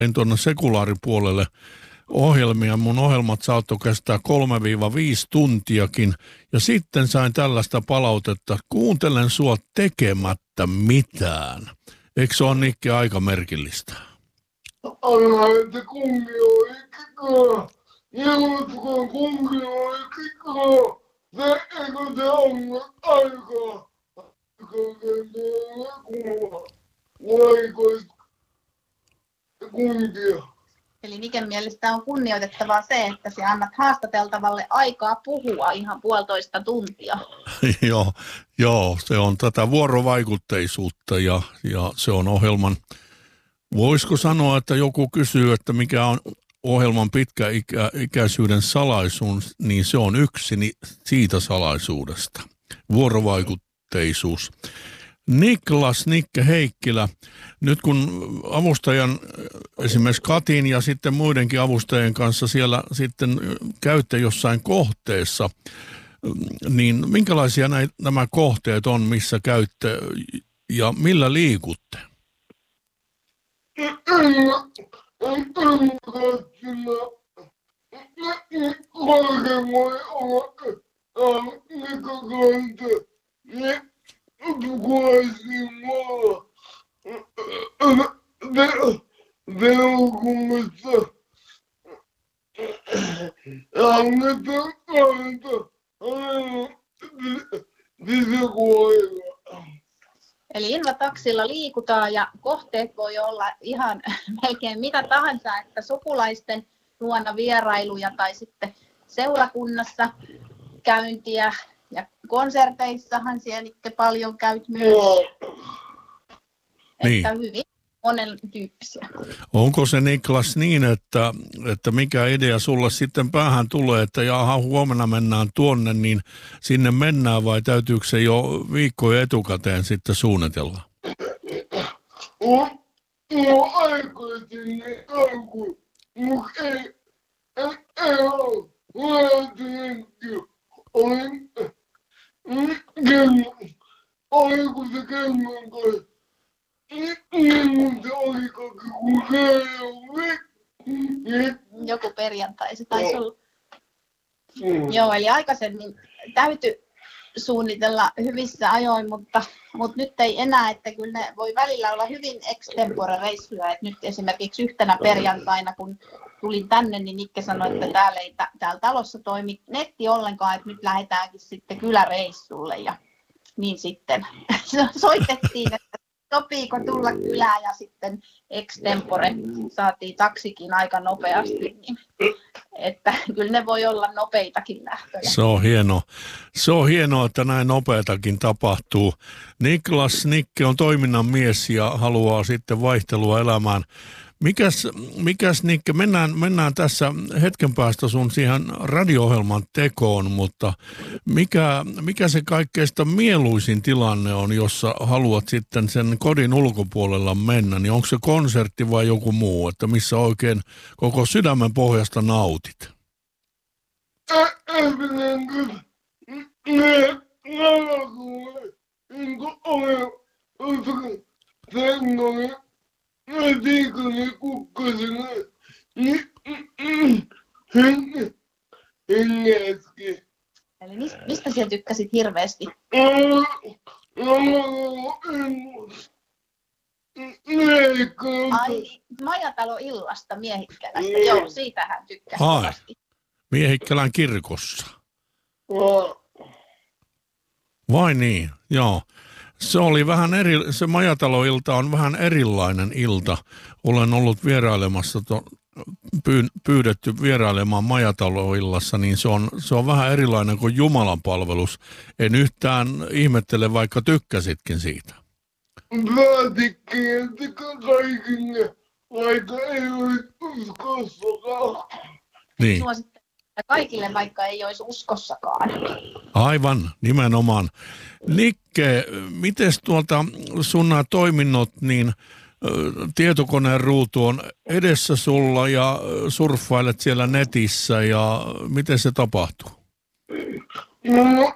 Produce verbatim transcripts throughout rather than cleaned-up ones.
tuonne sekulaaripuolelle ohjelmia. Mun ohjelmat saattoi kestää kolme viisi tuntiakin. Ja sitten sain tällaista palautetta, kuuntelen sua tekemättä mitään. Eikö se ole, Nikke, aika merkillistä? Anna, että kunnioittakaa. Ilmatkaa kunnioittakaa. Se eikö se on aikaa. Vaikoista kuntia. Eli Niken mielestä on kunnioitettavaa se, että sä annat haastateltavalle aikaa puhua ihan puolitoista tuntia. joo, joo, se on tätä vuorovaikutteisuutta ja, ja se on ohjelman, voisiko sanoa, että joku kysyy, että mikä on ohjelman pitkäikäisyyden salaisuus, niin se on yksi siitä salaisuudesta. Vuorovaikutteisuus. Niklas Nikke Heikkilä, nyt kun avustajan, esimerkiksi Katin ja sitten muidenkin avustajien kanssa siellä sitten käytte jossain kohteessa, niin minkälaisia näitä, nämä kohteet on, missä käytte ja millä liikutte? Velkumassa annetaan kanta sisäkuoilla. Eli invataksilla liikutaan ja kohteet voi olla ihan melkein mitä tahansa, että sukulaisten luona vierailuja tai sitten seurakunnassa käyntiä ja konserteissahan siellä paljon käyt myös. Niin. Että hyvin monen tyyppisiä. Onko se, Niklas, niin, että, että mikä idea sulle sitten päähän tulee, että jaha, huomenna mennään tuonne, niin sinne mennään vai täytyykö se jo viikkoja etukäteen sitten suunnitella? No, no aikaisin alkuun, mutta ei, ei, ei ole. Huolehtineetkin olin kello, oliko se kellon kanssa? Niin, se oli kaikki, kun se ei ole. Joku perjantai se taisi olla. Mm. Joo, eli aikaisemmin täytyy suunnitella hyvissä ajoin, mutta, mutta nyt ei enää, että kyllä ne voi välillä olla hyvin extempore-reissuja. Että nyt esimerkiksi yhtenä perjantaina, kun tulin tänne, niin Nikke sanoi, että täällä ei täällä talossa toimi netti ollenkaan, että nyt lähdetäänkin sitten kyläreissulle. Ja niin sitten soitettiin, että sopiiko tulla kylään ja sitten extempore saatiin taksikin aika nopeasti, niin että kyllä ne voi olla nopeitakin lähtöjä. Se on hienoa. Se on hienoa, että näin nopeatakin tapahtuu. Niklas Nikke on toiminnan mies ja haluaa sitten vaihtelua elämään. Mikäs, mikäs Nikke, mennään, mennään tässä hetken päästä sun siihen radio-ohjelman tekoon, mutta mikä, mikä se kaikkeista mieluisin tilanne on, jossa haluat sitten sen kodin ulkopuolella mennä, niin onko se konsertti vai joku muu, että missä oikein koko sydämen pohjasta nautit? Mä tiikani kukkasena, hengäsken. Eli mistä, mistä sä tykkäsit hirveästi? Ai, Majatalo illasta Miehikkälästä, joo, siitä hän tykkäsi kovasti. Miehikkälän kirkossa. Vai niin, joo. Se oli vähän eri, se Majatalo-ilta on vähän erilainen ilta. Olen ollut vierailemassa, to, pyy, pyydetty vierailemaan Majatalo-illassa, niin se on, se on vähän erilainen kuin Jumalan palvelus. En yhtään ihmettele, vaikka tykkäsitkin siitä. Päätikkiin, että kaikille, vaikka ei olisi uskossakaan. Niin. Kaikille, vaikka ei olisi uskossakaan. Aivan, nimenomaan. Nikke, miten tuolta sun nämä toiminnot, niin tietokoneen ruutu on edessä sulla ja surffailet siellä netissä ja miten se tapahtuu? No,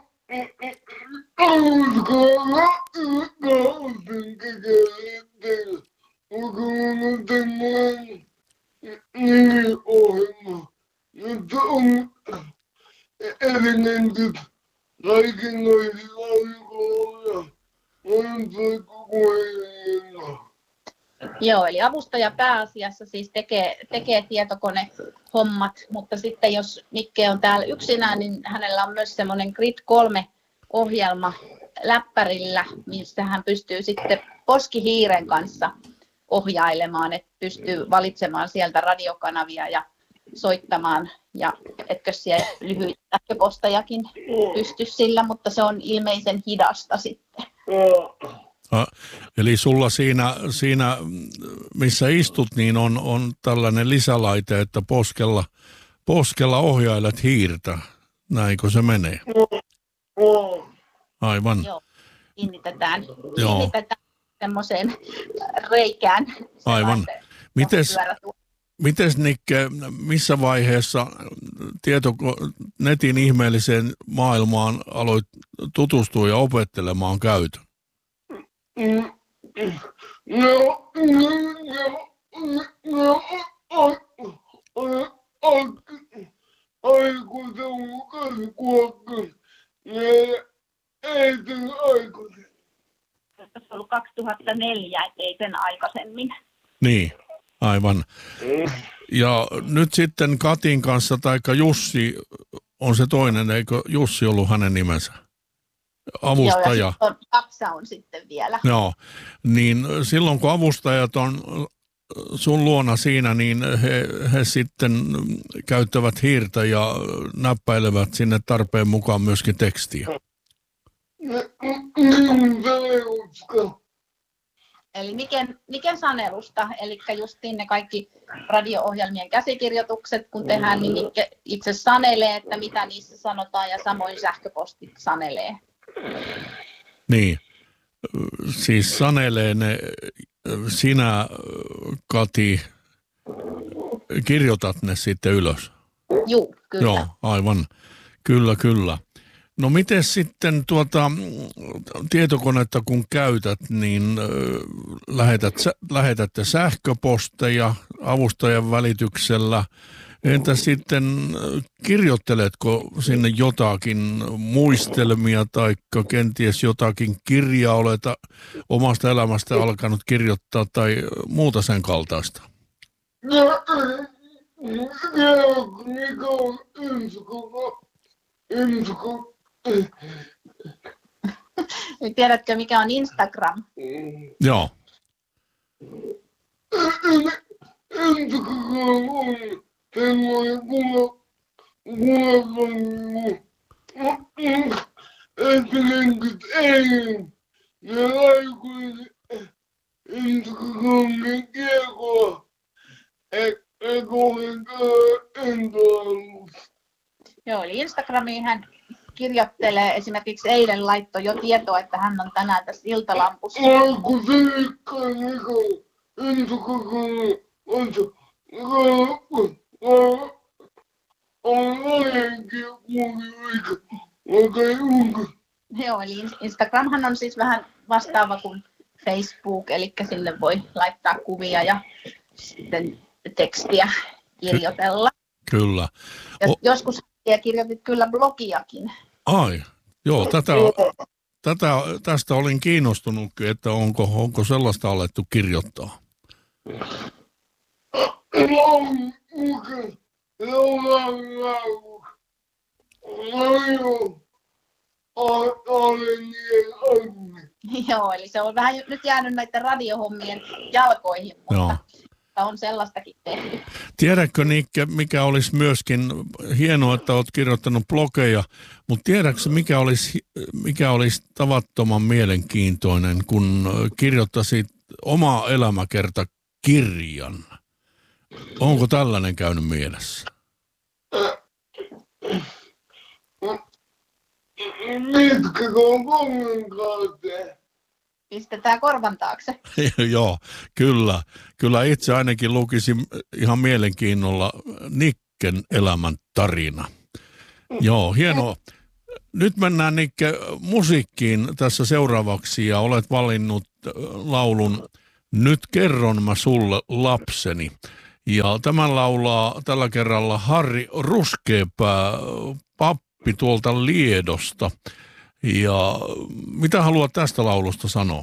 uskalla, uskalla, teille. Onko minun tämmöinen nimiohjelma, jossa on elementit kaikenlaisilla aikoilla monta kokeilla. Joo, eli avustaja pääasiassa siis tekee, tekee tietokonehommat, mutta sitten jos Nikke on täällä yksinään, niin hänellä on myös semmoinen Grid kolme ohjelma läppärillä, missä hän pystyy sitten poskihiiren kanssa ohjailemaan, että pystyy valitsemaan sieltä radiokanavia ja soittamaan, ja etkö siellä lyhyitä sähköpostejakin pysty sillä, mutta se on ilmeisen hidasta sitten. Ah, eli sulla siinä, siinä, missä istut, niin on, on tällainen lisälaite, että poskella, poskella ohjailet hiirtä. Näinkö se menee? Aivan. Joo, kiinnitetään, Joo. kiinnitetään semmoiseen reikään. Aivan. Mites, mites Nikke, missä vaiheessa tietoko, netin ihmeelliseen maailmaan aloit tutustua ja opettelemaan käytön? No, no, no, aikuisen kasvuokka ja äitin aikuisen. Se on ollut kaksituhattaneljä, ettei sen aikaisemmin. Niin, aivan. Ja nyt sitten Katin kanssa, taikka Jussi on se toinen, eikö Jussi ollut hänen nimensä? Avustaja. Joo, ja on, Kapsa on sitten vielä. Joo, niin silloin kun avustajat on sun luona siinä, niin he, he sitten käyttävät hiirtä ja näppäilevät sinne tarpeen mukaan myöskin tekstiä. Eli Niken, Niken sanelusta, eli justiin ne kaikki radio-ohjelmien käsikirjoitukset, kun tehdään, niin Nikke itse sanelee, että mitä niissä sanotaan, ja samoin sähköpostit sanelee. Niin, siis sanelee ne, sinä Kati, kirjoitat ne sitten ylös? Juu, kyllä. Joo, aivan, kyllä, kyllä. No miten sitten tuota tietokonetta kun käytät, niin äh, lähetät, lähetätte sähköposteja avustajan välityksellä. Entä sitten kirjoitteletko sinne jotakin muistelmia tai kenties jotakin kirjaa oleta omasta elämästä alkanut kirjoittaa tai muuta sen kaltaista? No, mikä on ensikoko? Ensikoko? Tiedätkö, mikä on Instagram? Joo. Ensikoko on semmoinen kuva, kuva, että lenkit eilen ja aikuinen ensikokon kiekoa, eikä ollenkaan entoillut. Joo, eli Instagramiin hän kirjoittelee, esimerkiksi eilen laittoi jo tietoa, että hän on tänään tässä iltalampussa. Alku seikkaa Niko, ensikokon on se, on aiemmin kuullut. Joo, eli Instagramhan on siis vähän vastaava kuin Facebook, eli sinne voi laittaa kuvia ja sitten tekstiä kirjoitella. Kyllä. Ja O- joskus kirjoitit kyllä blogiakin. Ai, joo, tätä, tätä, tästä olin kiinnostunutkin, että onko, onko sellaista alettu kirjoittaa. Joo, eli se on vähän nyt jäänyt näiden radiohommien jalkoihin, mutta Joo. on sellaistakin tehty. Tiedätkö Nikke, mikä olisi myöskin hienoa, että olet kirjoittanut blogeja, mutta tiedätkö mikä olisi, mikä olisi tavattoman mielenkiintoinen, kun kirjoittaisit oma elämäkerta kirjan? Onko tällainen käynyt mielessä? Mitkä on kongen kautta? Pistetään korvan taakse. Joo, kyllä. Kyllä itse ainakin lukisin ihan mielenkiinnolla Nikken elämän tarina. Joo, hienoa. Nyt mennään Nikke musiikkiin tässä seuraavaksi ja olet valinnut laulun Nyt kerron mä sulle lapseni. Ja tämän laulaa tällä kerralla Harri Ruskeapää, pappi tuolta Liedosta. Ja mitä haluat tästä laulusta sanoa?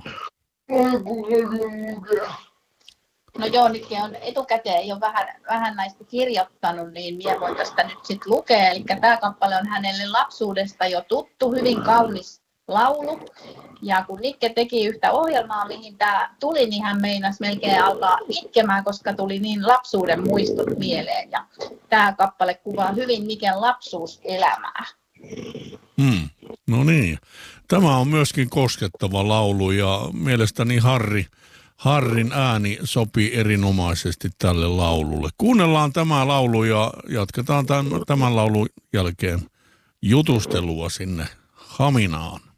No joo, nyt on etukäteen jo vähän, vähän näistä kirjoittanut, niin minä voin tästä nyt sitten lukea. Eli tämä kappale on hänelle lapsuudesta jo tuttu, hyvin kaunis laulu. Ja kun Nikke teki yhtä ohjelmaa, mihin tämä tuli, niin hän meinasi melkein alkaa itkemään, koska tuli niin lapsuuden muistot mieleen. Ja tämä kappale kuvaa hyvin Niken lapsuuselämää. Hmm. No niin. Tämä on myöskin koskettava laulu ja mielestäni Harri, Harrin ääni sopii erinomaisesti tälle laululle. Kuunnellaan tämä laulu ja jatketaan tämän, tämän laulun jälkeen jutustelua sinne Haminaan.